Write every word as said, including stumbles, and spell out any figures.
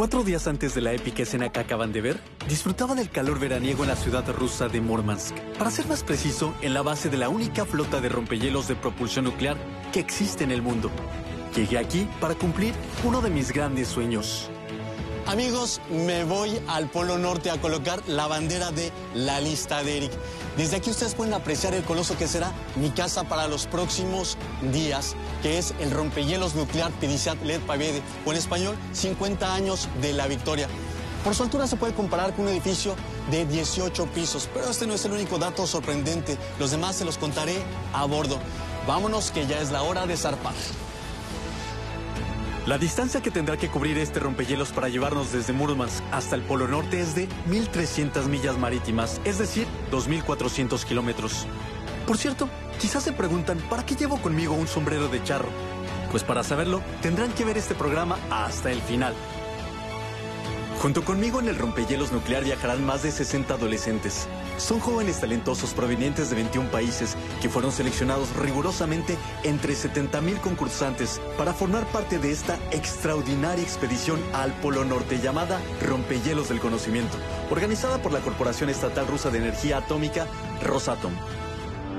Cuatro días antes de la épica escena que acaban de ver, disfrutaba del calor veraniego en la ciudad rusa de Murmansk. Para ser más preciso, en la base de la única flota de rompehielos de propulsión nuclear que existe en el mundo. Llegué aquí para cumplir uno de mis grandes sueños. Amigos, me voy al Polo Norte a colocar la bandera de la lista de Eric. Desde aquí ustedes pueden apreciar el coloso que será mi casa para los próximos días, que es el rompehielos nuclear cincuenta Let Победы, o en español, cincuenta años de la victoria. Por su altura se puede comparar con un edificio de dieciocho pisos, pero este no es el único dato sorprendente. Los demás se los contaré a bordo. Vámonos, que ya es la hora de zarpar. La distancia que tendrá que cubrir este rompehielos para llevarnos desde Murmansk hasta el Polo Norte es de mil trescientas millas marítimas, es decir, dos mil cuatrocientos kilómetros. Por cierto, quizás se preguntan, ¿para qué llevo conmigo un sombrero de charro? Pues para saberlo, tendrán que ver este programa hasta el final. Junto conmigo en el rompehielos nuclear viajarán más de sesenta adolescentes. Son jóvenes talentosos provenientes de veintiún países que fueron seleccionados rigurosamente entre setenta mil concursantes para formar parte de esta extraordinaria expedición al Polo Norte llamada Rompehielos del Conocimiento, organizada por la Corporación Estatal Rusa de Energía Atómica, Rosatom.